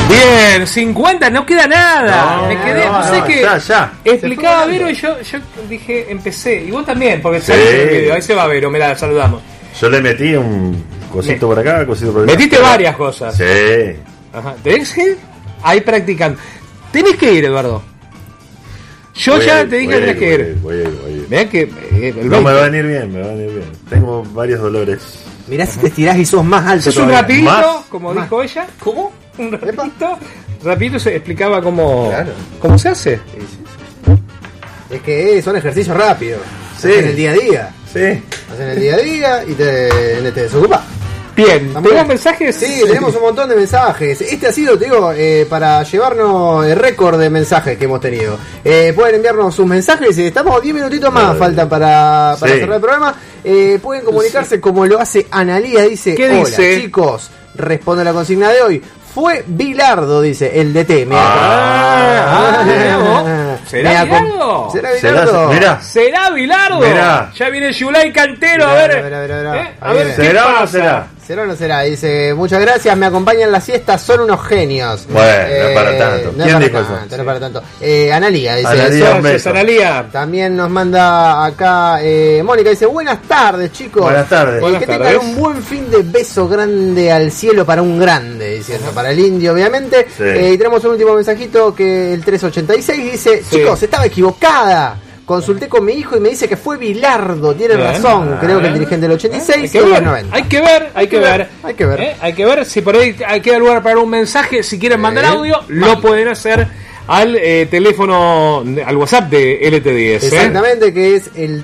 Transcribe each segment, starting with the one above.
Bien, 50, no queda nada. Me quedé, no sé qué. Ya. Explicaba Vero y yo dije, empecé. Y vos también, porque salís en el video. Ahí se va Vero, mirá, saludamos. Yo le metí un cosito por acá, cosito por acá. Metiste varias cosas. Sí. Ajá. ¿Tenés que ir? Ahí practicando. Tenés que ir, Eduardo. Yo ya te dije que tenés que ir. Voy a ir. Mirá que No, me va a venir bien, Tengo varios dolores. Mirá si te estirás y sos más alto. Es un todavía. rapidito, ¿Más? como dijo ella. ¿Cómo? Un rapidito se explicaba cómo se hace. Es que son ejercicios rápidos. Sí. En el día a día. Sí. Hacen el día a día y te desocupas. Bien, Vamos. ¿tenemos mensajes? Sí, tenemos un montón de mensajes. Este ha sido, te digo, para llevarnos el récord de mensajes que hemos tenido. Pueden enviarnos sus mensajes. Estamos 10 minutitos más, faltan para cerrar el programa. Pueden comunicarse como lo hace Analía. Dice, ¿qué hola dice? chicos, responde a la consigna de hoy. Fue Bilardo, dice, el DT. ¿Será Bilardo? ¿Será Bilardo? Mirá. ¿Será Bilardo? Mirá. Ya viene Yulay Cantero, Mirá, a ver. mirá. A ver, ¿qué ¿Será o no pasa? será? ¿Será o no será? Dice, muchas gracias, me acompañan las siestas, son unos genios. Bueno, no es para tanto. No ¿Quién es dijo para eso? tanto, no es para tanto. Analía dice. Analía, un Gracias, beso. Analía. También nos manda acá Mónica, dice, buenas tardes chicos. Buenas tardes. Buenas Que tardes. tengan un buen fin de beso grande al cielo para un grande, diciendo, para el indio obviamente. Sí. Y tenemos un último mensajito que el 386 dice, Sí. chicos, estaba equivocada. Consulté con mi hijo y me dice que fue Bilardo, tiene Bien. creo que el dirigente del 86 Hay que y el ver, 90. hay que ver. Hay que ver. Hay que ver si por ahí hay que dar lugar para un mensaje. Si quieren mandar audio, lo pueden hacer al teléfono, al WhatsApp de LT10. Exactamente, que es el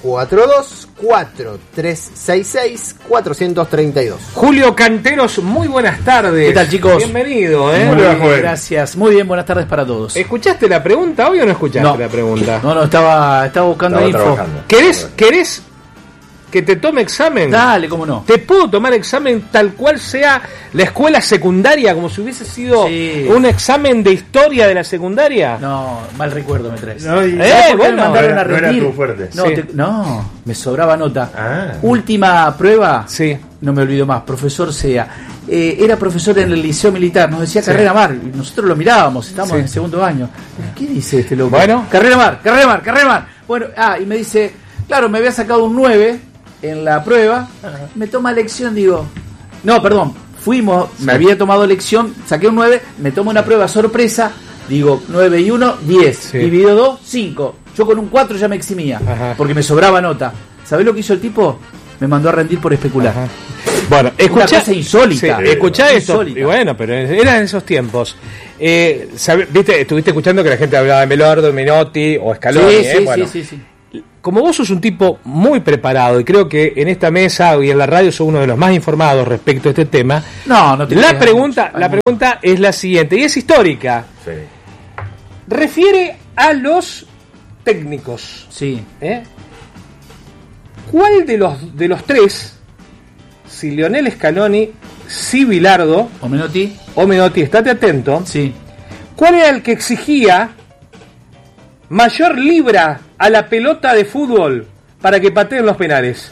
342-4366-432. Julio Canteros, muy buenas tardes. ¿Qué tal, chicos? Bienvenido. Muy bien, joven. Gracias, muy bien, buenas tardes para todos. ¿Escuchaste la pregunta hoy o no escuchaste No. la pregunta? No, estaba buscando Estaba info. trabajando. ¿Querés que te tome examen? Dale, cómo no. ¿Te puedo tomar examen tal cual sea la escuela secundaria, como si hubiese sido Sí. un examen de historia de la secundaria? No, mal recuerdo me traes. No, y- ¿Sabés por qué bueno. me mandaron No a era- no era rendir? tu fuerte. No, Sí. no, me sobraba nota. Ah. Última prueba, Sí. no me olvido más, profesor Sea. Era profesor en el Liceo Militar, nos decía Carrera Mar, y nosotros lo mirábamos, estábamos Sí. en segundo año. ¿Qué dice este loco? Bueno. Carrera Mar. Bueno, y me dice, claro, me había sacado un 9 en la prueba, me toma lección, digo, no, perdón, me había tomado lección, saqué un 9, me tomo una prueba sorpresa, digo, 9 y 1, 10, Sí. dividido 2, 5, yo con un 4 ya me eximía, Ajá. porque me sobraba nota. ¿Sabés lo que hizo el tipo? Me mandó a rendir por especular. Ajá. Bueno, Una escuchá, cosa insólita. sí, escuchá esto. Insólita. Y bueno, pero eran esos tiempos. ¿Viste? Estuviste escuchando que la gente hablaba de Melardo, Menotti o Scaloni. Sí. Como vos sos un tipo muy preparado y creo que en esta mesa y en la radio sos uno de los más informados respecto a este tema. No te La creas, pregunta mucho. es la siguiente y es histórica. Sí. Refiere a los técnicos. Sí. ¿Cuál de los tres, si Lionel Scaloni, si Bilardo ¿O Menotti? o Menotti, estate atento, Sí. cuál era el que exigía mayor libra a la pelota de fútbol para que pateen los penales?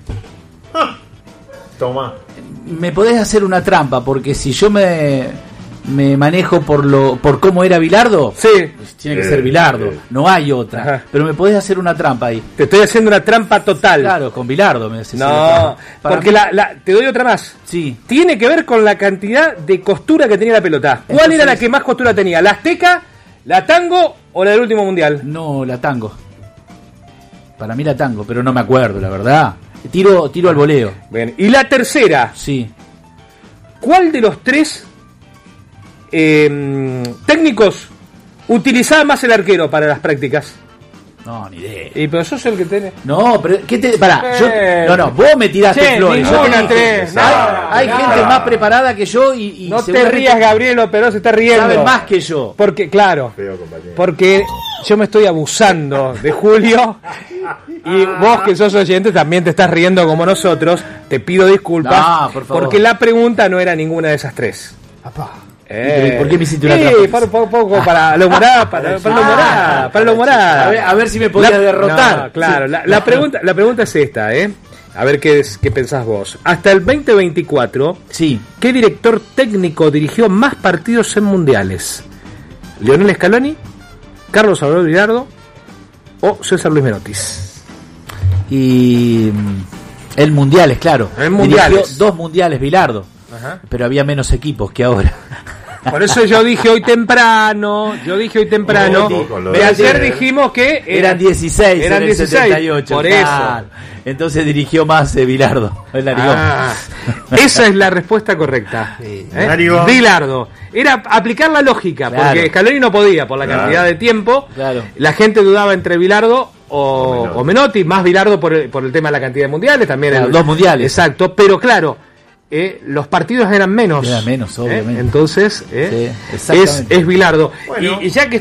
Toma. Me podés hacer una trampa, porque si yo me manejo por cómo era Bilardo, Sí, tiene que ser Bilardo, no hay otra. Ajá. Pero me podés hacer una trampa ahí. te estoy haciendo una trampa total. Claro, con Bilardo me haces una No, trampa. Para porque mí- te doy otra más. Sí. Tiene que ver con la cantidad de costura que tenía la pelota. ¿Cuál Entonces- era la que más costura tenía? ¿La Azteca, la Tango o la del último mundial? No, la tango. Para mí la tango, pero no me acuerdo, la verdad. Tiro al voleo. Bien. Y la tercera, Sí. ¿cuál de los tres técnicos utilizaba más el arquero para las prácticas? No, ni idea. Y pero sos el que tenés. No, pero ¿qué te pará? Vos me tiraste Che, flores. Yo ninguna te dije, tres. hay gente más preparada que yo y No te seguramente rías, Gabriel, pero se está riendo. sabe más que yo. Porque, claro, Feo, compañero. porque yo me estoy abusando de Julio y vos que sos oyente también te estás riendo como nosotros. Te pido disculpas No, por favor. porque la pregunta no era ninguna de esas tres. Apá. ¿Por qué me hiciste una Sí, trampa? poco para la humorada, para la humorada. A ver si me podías derrotar. No, claro, la pregunta es esta, A ver qué pensás vos. Hasta el 2024, Sí. ¿qué director técnico dirigió más partidos en mundiales? ¿Lionel Scaloni, Carlos Alberto Bilardo o César Luis Menotis? Y el Mundiales, claro. El Mundiales. Dirigió 2 mundiales Bilardo, Ajá. pero había menos equipos que ahora. Por eso yo dije hoy temprano. Pero Ayer dijimos que Eran 16, Eran en el 16, 78. por claro. Entonces dirigió más Bilardo. El narigón. Esa es la respuesta correcta. Narigón. Bilardo. Era aplicar la lógica, Claro. porque Scaloni no podía por la Claro. cantidad de tiempo. Claro. La gente dudaba entre Bilardo O o Menotti, más Bilardo por el tema de la cantidad de mundiales, también Claro, 2 mundiales. Exacto, pero claro, los partidos eran menos. Eran menos, obviamente. Entonces, Sí, exactamente. es Bilardo. Bueno. Y ya que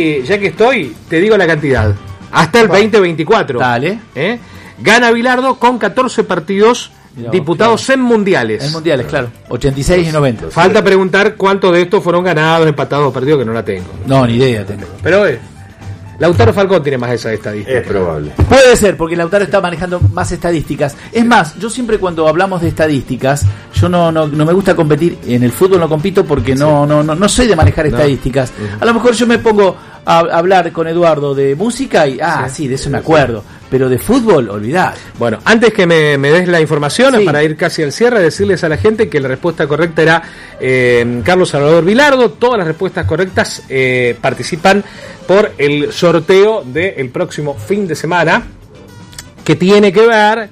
estoy, te digo la cantidad. Hasta el 2024. Dale. Gana Bilardo con 14 partidos Mirá vos, disputados en mundiales. En mundiales, claro. 86 y 90. Falta preguntar cuántos de estos fueron ganados, empatados o perdidos, que no la tengo. No, ni idea tengo. Pero Lautaro Falcón tiene más esa estadística. Es probable. Puede ser, porque Lautaro está manejando más estadísticas. Es más, yo siempre cuando hablamos de estadísticas, yo no me gusta competir. En el fútbol no compito porque no soy de manejar estadísticas. A lo mejor yo me pongo a hablar con Eduardo de música y, sí, de eso me acuerdo. Pero de fútbol, olvidar. Bueno, antes que me des la información, Sí. para ir casi al cierre, decirles a la gente que la respuesta correcta era Carlos Salvador Bilardo. Todas las respuestas correctas participan por el sorteo del próximo fin de semana, que tiene que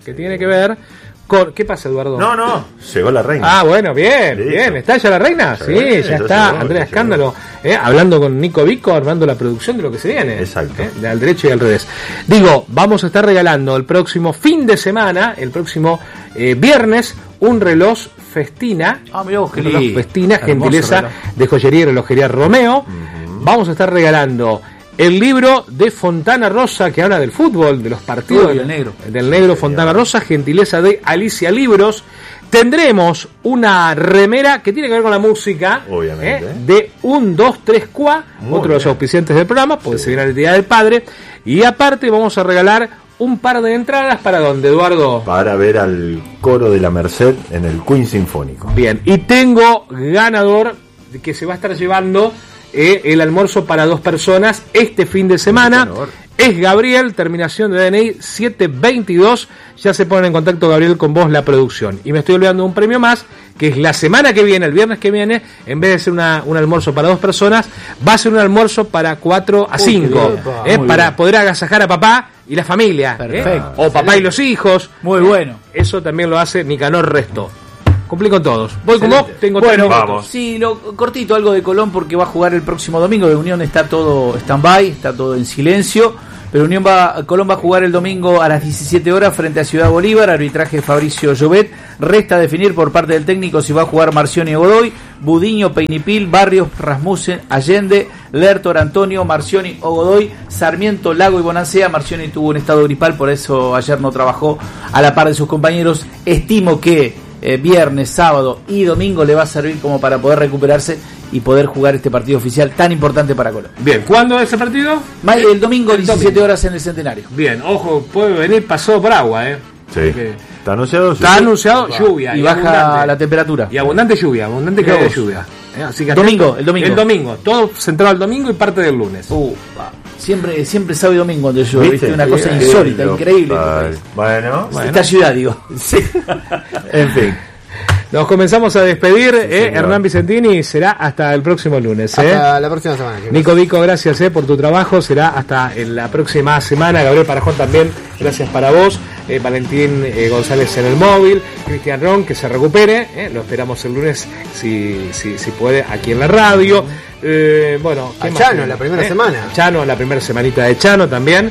ver con... ¿Qué pasa, Eduardo? No, llegó la reina. Ah, bueno, bien, Listo. bien. ¿Está ya la reina? Ya Sí, viene, ya ya está. llegó, Andrea ya Escándalo, hablando con Nico Vico, armando la producción de lo que se viene. Exacto. Al derecho y al revés. Digo, vamos a estar regalando el próximo fin de semana, el próximo viernes, un reloj Festina. Ah, mirá vos, qué Un reloj lindo. Festina, Hermoso gentileza reloj. de Joyería y Relojería Romeo. Vamos a estar regalando el libro de Fontana Rosa, que habla del fútbol, de los partidos Uy, el negro. del negro Fontana Rosa, gentileza de Alicia Libros. Tendremos una remera que tiene que ver con la música, Obviamente. de 1, 2, 3 Cuá, Muy otro de los bien. auspiciantes del programa, porque se viene el Día del Padre. Y aparte vamos a regalar un par de entradas para donde, Eduardo. Para ver al coro de la Merced en el Queen Sinfónico. Bien, y tengo ganador que se va a estar llevando el almuerzo para 2 personas este fin de semana. Ganador. Es Gabriel, terminación de DNI 722. Ya se pone en contacto, Gabriel, con vos la producción. Y me estoy olvidando de un premio más, que es la semana que viene, el viernes que viene, en vez de ser un almuerzo para 2 personas, va a ser un almuerzo para 4 a 5, bien. Muy para bien. poder agasajar a papá y la familia. Perfecto. O papá y los hijos. Muy bueno. Eso también lo hace Nicanor Resto. Cumplí con todos. Voy con vos, tengo Bueno, 3 minutos. Vamos. sí, cortito algo de Colón porque va a jugar el próximo domingo. De Unión está todo stand-by, está todo en silencio. Pero Colón va a jugar el domingo a las 17 horas frente a Ciudad Bolívar. Arbitraje Fabricio Llobet. Resta definir por parte del técnico si va a jugar Marcioni o Godoy, Budiño, Peinipil, Barrios, Rasmussen, Allende, Lertor, Antonio, Marcioni o Godoy, Sarmiento, Lago y Bonancea. Marcioni tuvo un estado gripal, por eso ayer no trabajó a la par de sus compañeros. Estimo que viernes, sábado y domingo le va a servir como para poder recuperarse y poder jugar este partido oficial tan importante para Colón. Bien, ¿cuándo es ese partido? El domingo, El 17 domingo. horas en el Centenario. Bien, ojo, puede venir pasado por agua, Sí. Porque ¿Está anunciado? está anunciado lluvia. Y baja abundante. la temperatura. Y abundante lluvia, abundante Mirá caída de vos. lluvia. Así que Domingo, el domingo. El domingo, todo centrado al domingo y parte del lunes. Siempre sábado y domingo donde yo, ¿viste? Una cosa Sí, insólita, lo- increíble. Bueno, Esta ciudad, digo. en fin. Nos comenzamos a despedir, señor. Hernán Vicentini, será hasta el próximo lunes. Hasta la próxima semana, chicos. Nico Vico, gracias por tu trabajo, será hasta en la próxima semana. Gabriel Parajón también, gracias para vos. Valentín González en el móvil, Cristian Ron, que se recupere, lo esperamos el lunes si puede aquí en la radio. Bueno, ¿qué A más Chano, tenemos? la primera semana. Chano, la primera semanita de Chano también.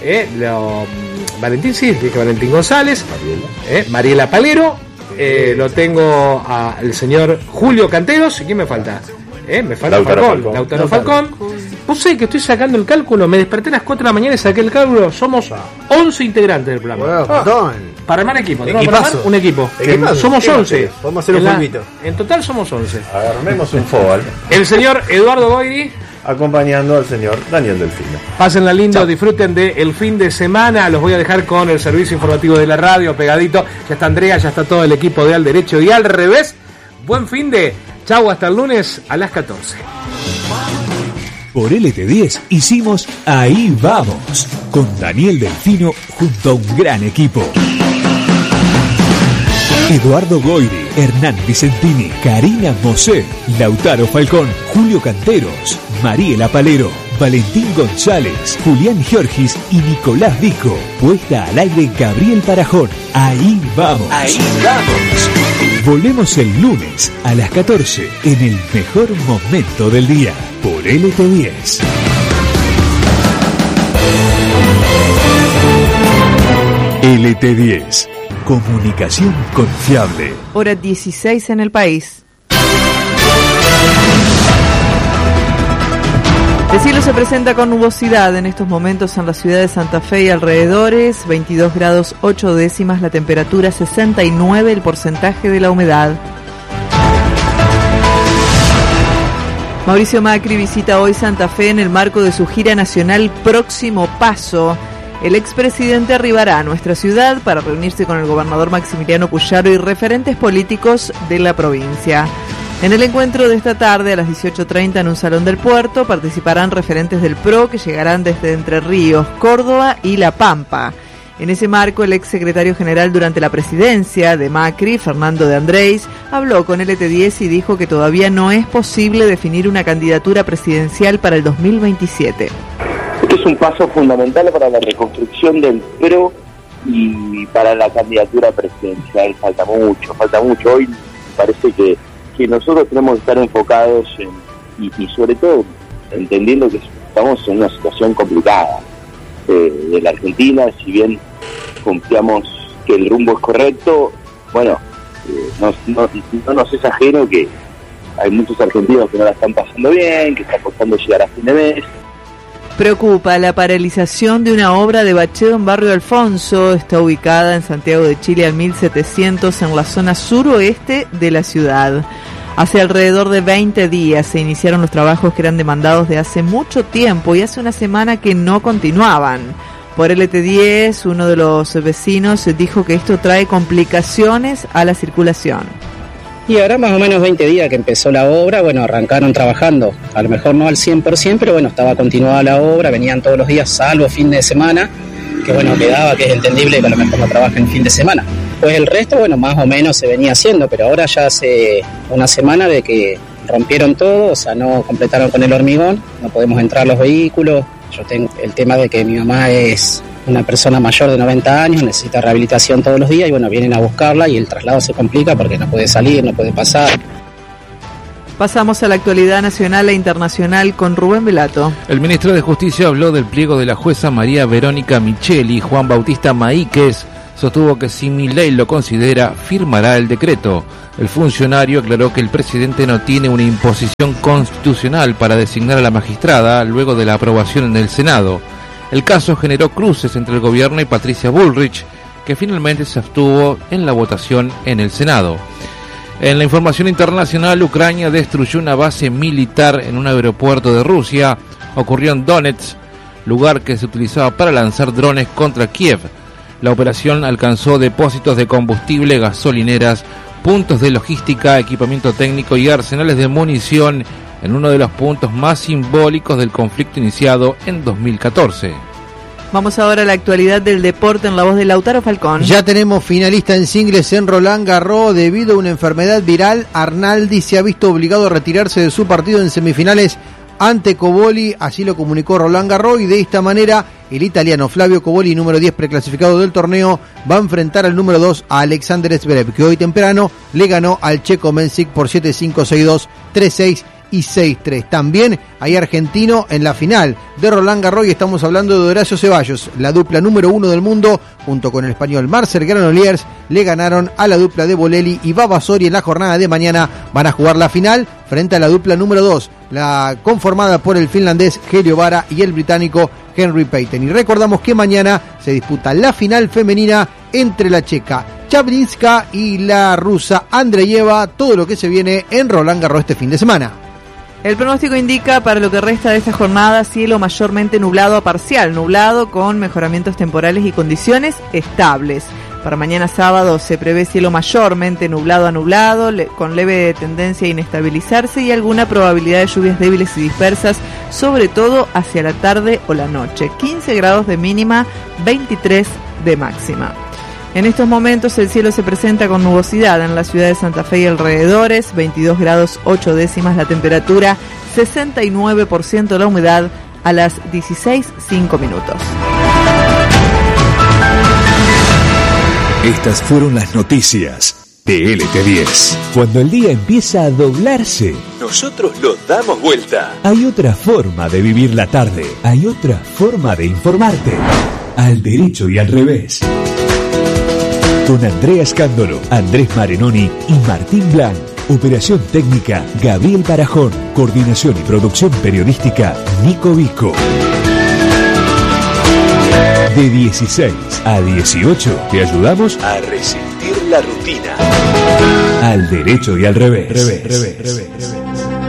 Valentín, sí, dije Valentín González. Mariela Palero. Lo tengo al señor Julio Canteros. ¿Y quién me falta? Me falta Lautaro Falcón. Falcón. Lautaro Falcón. Vos sabés que estoy sacando el cálculo. Me desperté a las 4 de la mañana y saqué el cálculo. Somos 11 integrantes del programa. Bueno, perdón. Para armar equipo. Tenemos Equipazo. para armar un equipo. Equipazo. Somos ¿Qué 11. más? Podemos hacer un fulbito. En total somos 11. Armemos un fóbal El señor Eduardo Goiri. acompañando al señor Daniel Delfino. Pásenla lindo, disfruten del fin de semana. Los voy a dejar con el servicio informativo de la radio pegadito. Ya está Andrea, ya está todo el equipo de Al Derecho y Al Revés. Buen fin de. Chau, hasta el lunes a las 14. Por LT10 hicimos Ahí Vamos, con Daniel Delfino junto a un gran equipo. Eduardo Goiri, Hernán Vicentini, Karina Mosé, Lautaro Falcón, Julio Canteros, Mariela Palero, Valentín González, Julián Giorgis y Nicolás Vico. Puesta al aire Gabriel Parajón. Ahí vamos. Ahí vamos. Volvemos el lunes a las 14 en el mejor momento del día por LT10. LT10. Comunicación confiable. Hora 16 en el país. El cielo se presenta con nubosidad en estos momentos en la ciudad de Santa Fe y alrededores, 22 grados 8 décimas la temperatura, 69 el porcentaje de la humedad. Mauricio Macri visita hoy Santa Fe en el marco de su gira nacional Próximo Paso. El expresidente arribará a nuestra ciudad para reunirse con el gobernador Maximiliano Puyaro y referentes políticos de la provincia. En el encuentro de esta tarde a las 18:30 en un salón del puerto participarán referentes del PRO que llegarán desde Entre Ríos, Córdoba y La Pampa. En ese marco, el exsecretario general durante la presidencia de Macri, Fernando de Andrés, habló con LT10 y dijo que todavía no es posible definir una candidatura presidencial para el 2027. Este es un paso fundamental para la reconstrucción del PRO y para la candidatura presidencial. Falta mucho. Hoy me parece que nosotros tenemos que estar enfocados y sobre todo entendiendo que estamos en una situación complicada de la Argentina. Si bien confiamos que el rumbo es correcto, bueno, no nos es ajeno que hay muchos argentinos que no la están pasando bien, que están costando llegar a fin de mes. Preocupa la paralización de una obra de bacheo en Barrio Alfonso. Está ubicada en Santiago de Chile al 1700 en la zona suroeste de la ciudad. Hace alrededor de 20 días se iniciaron los trabajos que eran demandados de hace mucho tiempo y hace una semana que no continuaban. Por LT10, uno de los vecinos dijo que esto trae complicaciones a la circulación. Y ahora más o menos 20 días que empezó la obra, bueno, arrancaron trabajando, a lo mejor no al 100%, pero bueno, estaba continuada la obra, venían todos los días, salvo fin de semana, que bueno, quedaba, que es entendible que a lo mejor no trabajen fin de semana. Pues el resto, bueno, más o menos se venía haciendo, pero ahora ya hace una semana de que rompieron todo, o sea, no completaron con el hormigón, no podemos entrar los vehículos. Yo tengo el tema de que mi mamá es una persona mayor de 90 años, necesita rehabilitación todos los días y bueno, vienen a buscarla y el traslado se complica porque no puede salir, no puede pasar. Pasamos a la actualidad nacional e internacional con Rubén Velato. El ministro de Justicia habló del pliego de la jueza María Verónica Micheli. Juan Bautista Maíquez sostuvo que si Milei lo considera, firmará el decreto. El funcionario aclaró que el presidente no tiene una imposición constitucional para designar a la magistrada luego de la aprobación en el Senado. El caso generó cruces entre el gobierno y Patricia Bullrich, que finalmente se abstuvo en la votación en el Senado. En la información internacional, Ucrania destruyó una base militar en un aeropuerto de Rusia. Ocurrió en Donetsk, lugar que se utilizaba para lanzar drones contra Kiev. La operación alcanzó depósitos de combustible, gasolineras, puntos de logística, equipamiento técnico y arsenales de munición en uno de los puntos más simbólicos del conflicto iniciado en 2014. Vamos ahora a la actualidad del deporte en la voz de Lautaro Falcón. Ya tenemos finalista en singles en Roland Garros. Debido a una enfermedad viral, Arnaldi se ha visto obligado a retirarse de su partido en semifinales ante Cobolli, así lo comunicó Roland Garros, y de esta manera el italiano Flavio Cobolli, número 10 preclasificado del torneo, va a enfrentar al número 2 a Alexander Zverev, que hoy temprano le ganó al checo Mensik por 7-5, 6-2, 3-6 y 6-3. También hay argentino en la final de Roland Garros y estamos hablando de Horacio Ceballos. La dupla número 1 del mundo, junto con el español Marcel Granollers, le ganaron a la dupla de Bolelli y Vavasori. En la jornada de mañana van a jugar la final frente a la dupla número 2, la conformada por el finlandés Helio Vara y el británico Henry Payton. Y recordamos que mañana se disputa la final femenina entre la checa Chablinska y la rusa Andreyeva. Todo lo que se viene en Roland Garros este fin de semana. El pronóstico indica para lo que resta de esta jornada cielo mayormente nublado a parcial nublado con mejoramientos temporales y condiciones estables. Para mañana sábado se prevé cielo mayormente nublado a nublado, con leve tendencia a inestabilizarse y alguna probabilidad de lluvias débiles y dispersas, sobre todo hacia la tarde o la noche. 15 grados de mínima, 23 de máxima. En estos momentos el cielo se presenta con nubosidad en la ciudad de Santa Fe y alrededores, 22 grados 8 décimas la temperatura, 69% la humedad a las 16:05 minutos. Estas fueron las noticias de LT10. Cuando el día empieza a doblarse, nosotros lo damos vuelta. Hay otra forma de vivir la tarde. Hay otra forma de informarte. Al derecho y al revés. Con Andrea Scandolo, Andrés Marenoni y Martín Blanc. Operación técnica, Gabriel Barajón. Coordinación y producción periodística, Nico Vico. De 16 a 18 te ayudamos a resentir la rutina. Al derecho y al revés.